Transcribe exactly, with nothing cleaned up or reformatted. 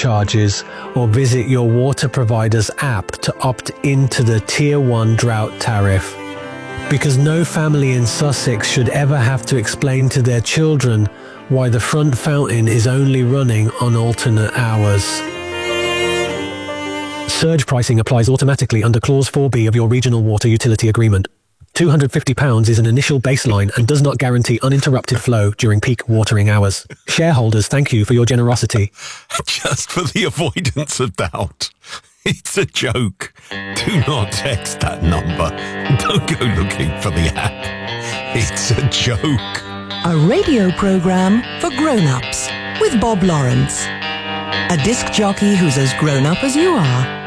charges or visit your water provider's app to opt into the Tier one drought tariff. Because no family in Sussex should ever have to explain to their children why the front fountain is only running on alternate hours. Surge pricing applies automatically under Clause four B of your regional water utility agreement. two hundred fifty pounds is an initial baseline and does not guarantee uninterrupted flow during peak watering hours. Shareholders thank you for your generosity. Just for the avoidance of doubt, it's a joke. Do not text that number. Don't go looking for the app. It's a joke. A radio programme for grown-ups with Bob Lawrence. A disc jockey who's as grown-up as you are.